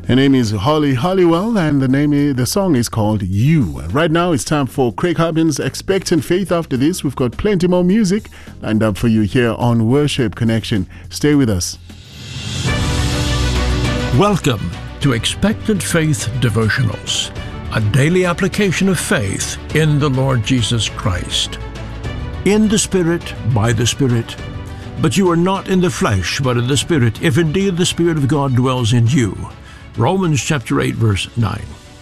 Her name is Holly Halliwell, and the song is called You. Right now, it's time for Craig Harbin's Expectant Faith. After this, we've got plenty more music lined up for you here on Worship Connection. Stay with us. Welcome to Expectant Faith Devotionals, a daily application of faith in the Lord Jesus Christ. In the Spirit, by the Spirit, but you are not in the flesh, but in the Spirit, if indeed the Spirit of God dwells in you. Romans chapter 8, verse 9.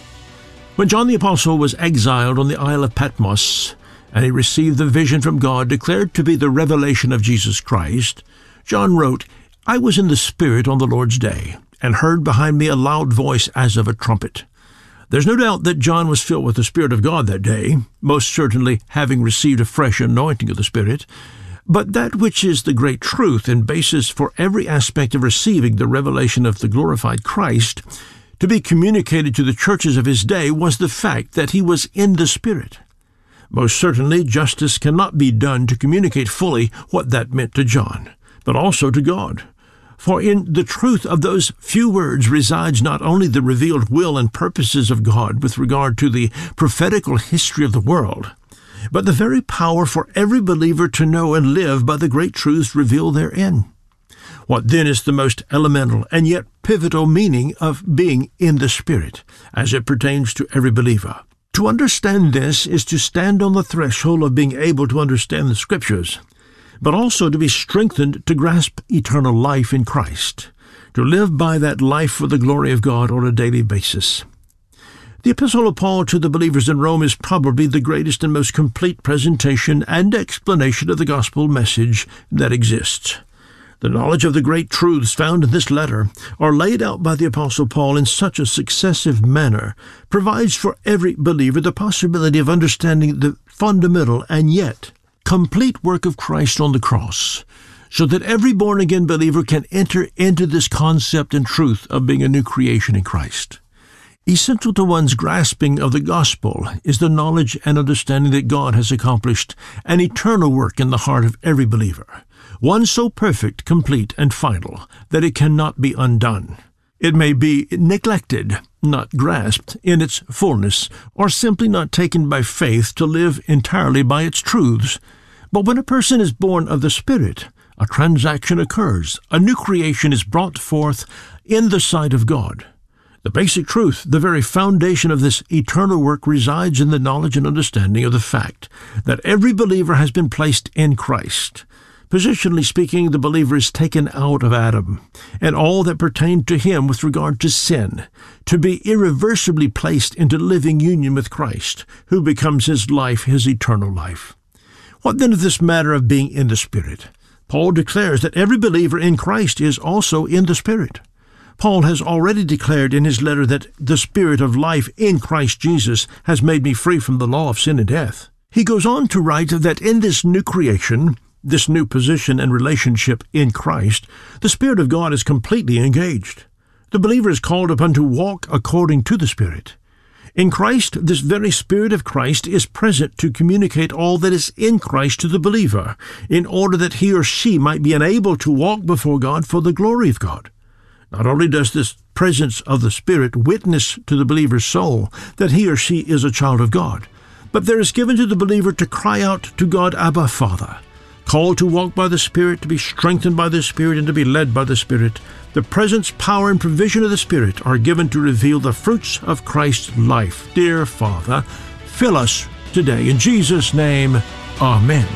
When John the Apostle was exiled on the Isle of Patmos, and he received the vision from God declared to be the revelation of Jesus Christ, John wrote, I was in the Spirit on the Lord's day, and heard behind me a loud voice as of a trumpet. There's no doubt that John was filled with the Spirit of God that day, most certainly having received a fresh anointing of the Spirit. But that which is the great truth and basis for every aspect of receiving the revelation of the glorified Christ to be communicated to the churches of his day was the fact that he was in the Spirit. Most certainly, justice cannot be done to communicate fully what that meant to John, but also to God. For in the truth of those few words resides not only the revealed will and purposes of God with regard to the prophetical history of the world, but the very power for every believer to know and live by the great truths revealed therein. What then is the most elemental and yet pivotal meaning of being in the Spirit, as it pertains to every believer? To understand this is to stand on the threshold of being able to understand the Scriptures, but also to be strengthened to grasp eternal life in Christ, to live by that life for the glory of God on a daily basis. The Epistle of Paul to the believers in Rome is probably the greatest and most complete presentation and explanation of the gospel message that exists. The knowledge of the great truths found in this letter are laid out by the Apostle Paul in such a successive manner, provides for every believer the possibility of understanding the fundamental and yet complete work of Christ on the cross, so that every born-again believer can enter into this concept and truth of being a new creation in Christ. Essential to one's grasping of the gospel is the knowledge and understanding that God has accomplished an eternal work in the heart of every believer, one so perfect, complete, and final that it cannot be undone. It may be neglected, not grasped in its fullness, or simply not taken by faith to live entirely by its truths. But when a person is born of the Spirit, a transaction occurs. A new creation is brought forth in the sight of God. The basic truth, the very foundation of this eternal work, resides in the knowledge and understanding of the fact that every believer has been placed in Christ. Positionally speaking, the believer is taken out of Adam and all that pertained to him with regard to sin, to be irreversibly placed into living union with Christ, who becomes his life, his eternal life. What then of this matter of being in the Spirit? Paul declares that every believer in Christ is also in the Spirit. Paul has already declared in his letter that the Spirit of life in Christ Jesus has made me free from the law of sin and death. He goes on to write that in this new creation, this new position and relationship in Christ, the Spirit of God is completely engaged. The believer is called upon to walk according to the Spirit. In Christ, this very Spirit of Christ is present to communicate all that is in Christ to the believer, in order that he or she might be enabled to walk before God for the glory of God. Not only does this presence of the Spirit witness to the believer's soul that he or she is a child of God, but there is given to the believer to cry out to God, Abba, Father. Called to walk by the Spirit, to be strengthened by the Spirit, and to be led by the Spirit. The presence, power, and provision of the Spirit are given to reveal the fruits of Christ's life. Dear Father, fill us today. In Jesus' name, Amen.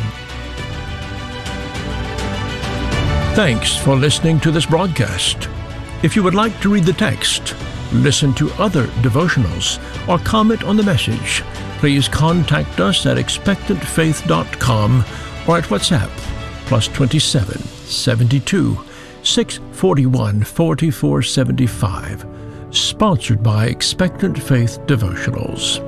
Thanks for listening to this broadcast. If you would like to read the text, listen to other devotionals, or comment on the message, please contact us at expectantfaith.com or at WhatsApp +27 72 641 4475. Sponsored by Expectant Faith Devotionals.